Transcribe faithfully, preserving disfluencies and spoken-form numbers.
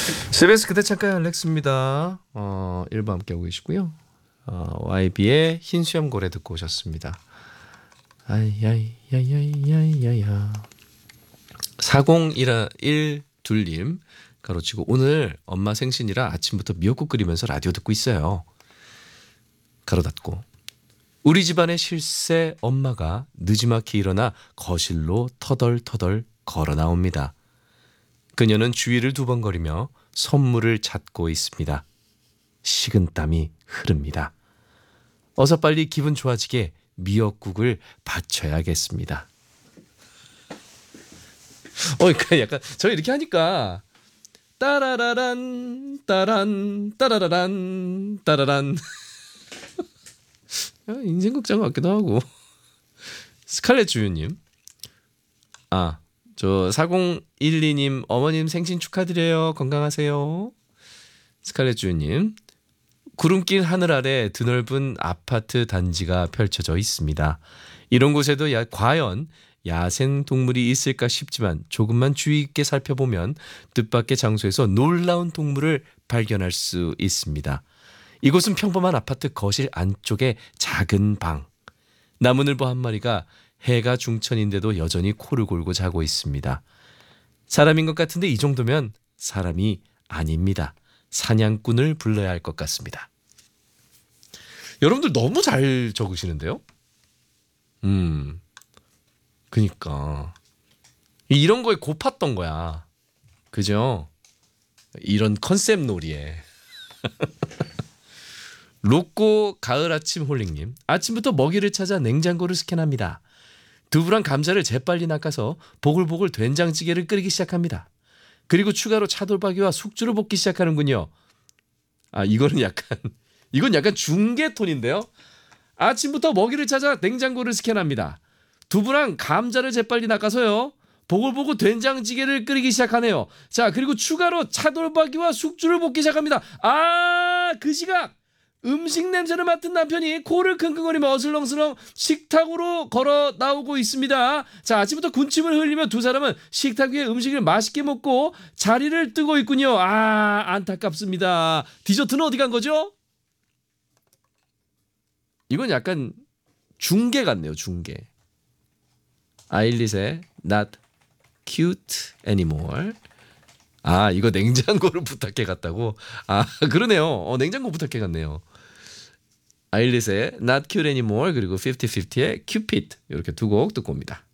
씨비에스 그대 창가의 알렉스입니다. 어, 일 부 함께하고 계시고요. 어, 와이비의 흰 수염 고래 듣고 오셨습니다. 아이야이야이야이야야. 사공일이님 가로치고 오늘 엄마 생신이라 아침부터 미역국 끓이면서 라디오 듣고 있어요. 가로 닫고. 우리 집안의 실세 엄마가 느지막이 일어나 거실로 터덜터덜 걸어 나옵니다. 그녀는 주위를 두번거리며 선물을 찾고 있습니다. 식은땀이 흐릅니다. 어서 빨리 기분 좋아지게 미역국을 바쳐야겠습니다. 어, 그러니까 약간 저 이렇게 하니까 따라라란 따란 따라라란 따라란 인생극장 같기도 하고. 스칼렛 주유님, 아, 저 사공일이님 어머님 생신 축하드려요. 건강하세요. 스칼렛 주유님, 구름길 하늘 아래 드넓은 아파트 단지가 펼쳐져 있습니다. 이런 곳에도 야, 과연 야생 동물이 있을까 싶지만 조금만 주의 있게 살펴보면 뜻밖의 장소에서 놀라운 동물을 발견할 수 있습니다. 이곳은 평범한 아파트 거실 안쪽의 작은 방. 나무늘보 한 마리가 해가 중천인데도 여전히 코를 골고 자고 있습니다. 사람인 것 같은데 이 정도면 사람이 아닙니다. 사냥꾼을 불러야 할 것 같습니다. 여러분들 너무 잘 적으시는데요? 음, 그니까 이런 거에 고팠던 거야. 그죠? 이런 컨셉 놀이에. 로꼬 가을 아침 홀링님, 아침부터 먹이를 찾아 냉장고를 스캔합니다. 두부랑 감자를 재빨리 낚아서 보글보글 된장찌개를 끓이기 시작합니다. 그리고 추가로 차돌박이와 숙주를 볶기 시작하는군요. 아, 이거는 약간 이건 약간 중계 톤인데요. 아침부터 먹이를 찾아 냉장고를 스캔합니다. 두부랑 감자를 재빨리 낚아서요. 보글보글 된장찌개를 끓이기 시작하네요. 자, 그리고 추가로 차돌박이와 숙주를 볶기 시작합니다. 아, 그 시각 음식 냄새를 맡은 남편이 코를 킁킁거리며 어슬렁슬렁 식탁으로 걸어 나오고 있습니다. 자, 아침부터 군침을 흘리며 두 사람은 식탁 위에 음식을 맛있게 먹고 자리를 뜨고 있군요. 아, 안타깝습니다. 디저트는 어디 간 거죠? 이건 약간 중계 같네요. 중계. 아일릿의 Not Cute Anymore. 아, 이거 냉장고를 부탁해 갔다고? 아, 그러네요. 어, 냉장고 부탁해 갔네요. 아일릿의 Not Cute Anymore 그리고 피프티 피프티의 Cupid 이렇게 두 곡 듣고 옵니다.